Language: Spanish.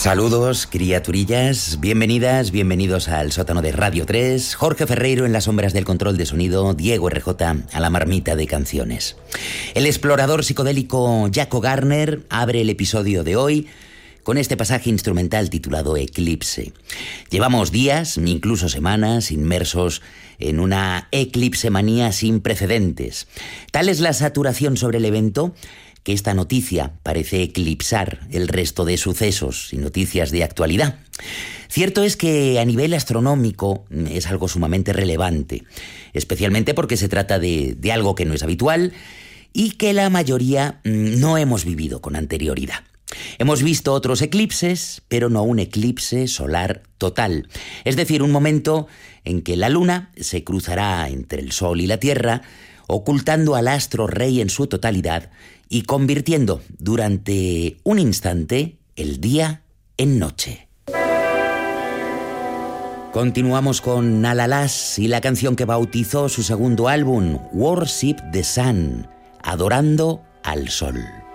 Saludos, criaturillas, bienvenidas, bienvenidos al sótano de Radio 3, Jorge Ferreiro en las sombras del control de sonido, Diego RJ a la marmita de canciones. El explorador psicodélico Jaco Garner abre el episodio de hoy con este pasaje instrumental titulado Eclipse. Llevamos días, incluso semanas, inmersos en una eclipsemanía sin precedentes. Tal es la saturación sobre el evento que esta noticia parece eclipsar el resto de sucesos y noticias de actualidad. Cierto es que a nivel astronómico es algo sumamente relevante, especialmente porque se trata de algo que no es habitual y que la mayoría no hemos vivido con anterioridad. Hemos visto otros eclipses, pero no un eclipse solar total, es decir, un momento en que la Luna se cruzará entre el Sol y la Tierra, ocultando al astro rey en su totalidad y convirtiendo durante un instante el día en noche. Continuamos con Alalas y la canción que bautizó su segundo álbum, Worship the Sun, Adorando al Sol.